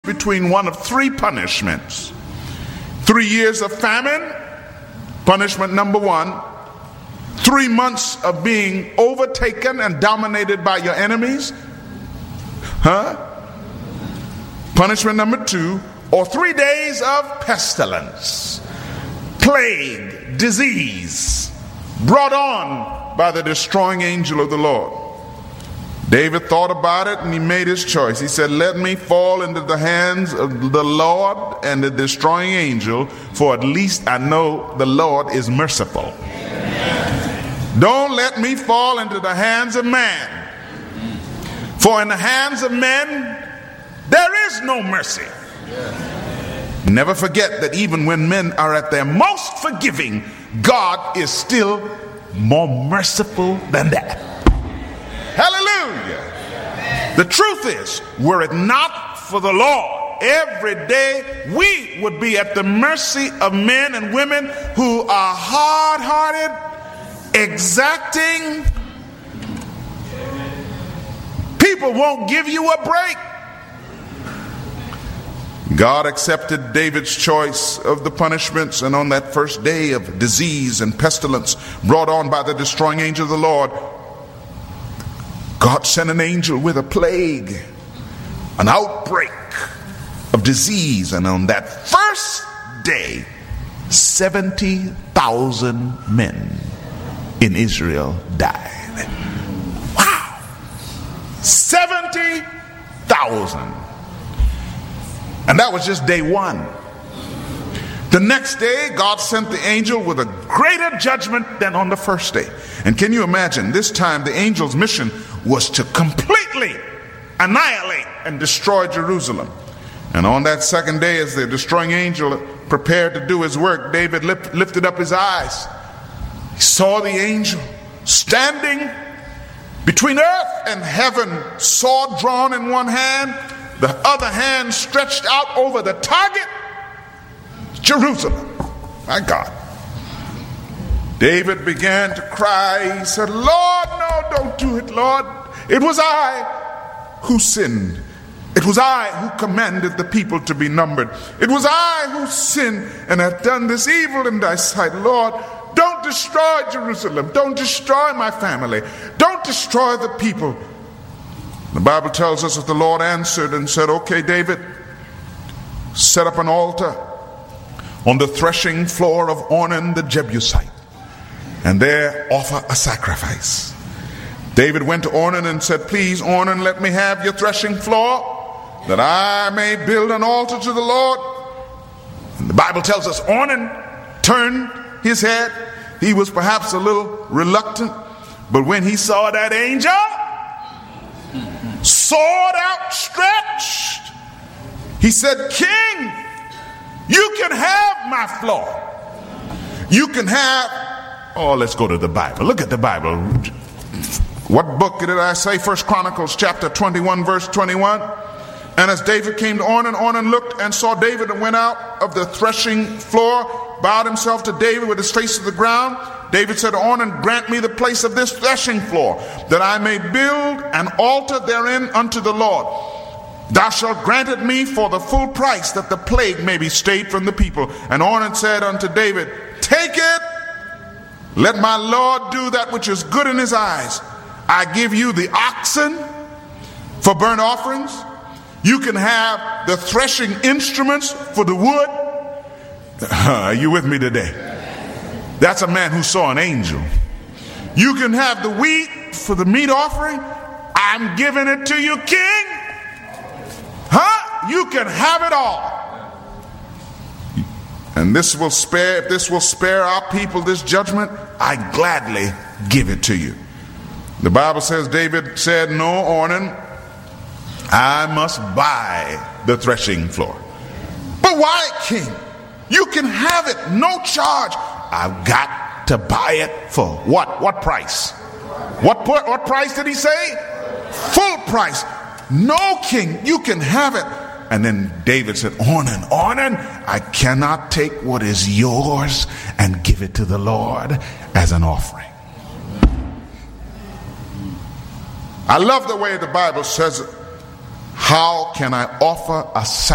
between one of three punishments. 3 years of famine, punishment number one. 3 months of being overtaken and dominated by your enemies, punishment number two. Or 3 days of pestilence, plague, disease, brought on by the destroying angel of the Lord. David thought about it and he made his choice. He said, let me fall into the hands of the Lord and the destroying angel, for at least I know the Lord is merciful. Amen. Don't let me fall into the hands of man, for in the hands of men there is no mercy. Never forget that even when men are at their most forgiving, God is still more merciful than that. Hallelujah. The truth is, were it not for the Lord, every day we would be at the mercy of men and women who are hard-hearted, exacting. People won't give you a break. God accepted David's choice of the punishments, and on that first day of disease and pestilence brought on by the destroying angel of the Lord, God sent an angel with a plague, an outbreak of disease, and on that first day 70,000 men in Israel died. Wow! 70,000. And that was just day one. The next day, God sent the angel with a greater judgment than on the first day. And can you imagine, this time the angel's mission was to completely annihilate and destroy Jerusalem. And on that second day, as the destroying angel prepared to do his work, David lifted up his eyes. He saw the angel standing between earth and heaven, sword drawn in one hand, the other hand stretched out over the target, Jerusalem. My God. David began to cry. He said, Lord, no, don't do it, Lord. It was I who sinned. It was I who commanded the people to be numbered. It was I who sinned and had done this evil in thy sight. Lord, don't destroy Jerusalem. Don't destroy my family. Don't destroy the people. The Bible tells us that the Lord answered and said, okay, David, set up an altar on the threshing floor of Ornan the Jebusite, and there offer a sacrifice. David went to Ornan and said, please, Ornan, let me have your threshing floor, that I may build an altar to the Lord. And the Bible tells us Ornan turned his head. He was perhaps a little reluctant, but when he saw that angel, sword outstretched, he said, King, you can have my floor. You can have, oh, let's go to the Bible. Look at the Bible. What book did I say? 1 Chronicles chapter 21, verse 21. And as David came to Ornan, Ornan looked and saw David and went out of the threshing floor, bowed himself to David with his face to the ground. David said to Ornan, grant me the place of this threshing floor, that I may build an altar therein unto the Lord. Thou shalt grant it me for the full price, that the plague may be stayed from the people. And Ornan said unto David, take it, let my Lord do that which is good in his eyes. I give you the oxen for burnt offerings. You can have the threshing instruments for the wood. Are you with me today? That's a man who saw an angel. You can have the wheat for the meat offering. I'm giving it to you, King. You can have it all. And if this will spare our people this judgment, I gladly give it to you. The Bible says David said, no, Ornan, I must buy the threshing floor. But why, King? You can have it, no charge. I've got to buy it for what? What price? What price did he say? Full price. No, King, you can have it. And then David said, Ornan, I cannot take what is yours and give it to the Lord as an offering. I love the way the Bible says it. How can I offer a sacrifice